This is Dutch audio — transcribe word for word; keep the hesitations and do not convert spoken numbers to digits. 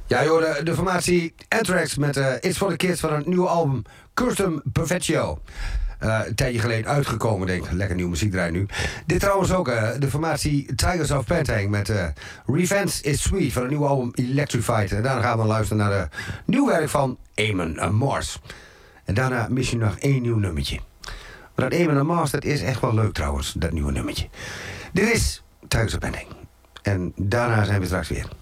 Ja joh, de, de formatie Anthrax met uh, It's for the Kids van een nieuwe album Custom Perfectio. Uh, een tijdje geleden uitgekomen, denk ik. Lekker nieuwe muziek draaien nu. Dit trouwens ook uh, de formatie Tigers of Pantang met uh, Revenge is Sweet van een nieuwe album Electrified. En daarna gaan we luisteren naar de nieuw werk van Amon Mars. En daarna mis je nog één nieuw nummertje. Maar dat Amon Mars, dat is echt wel leuk trouwens, dat nieuwe nummertje. Dit is Tigers of Pantang. En daarna zijn we straks weer.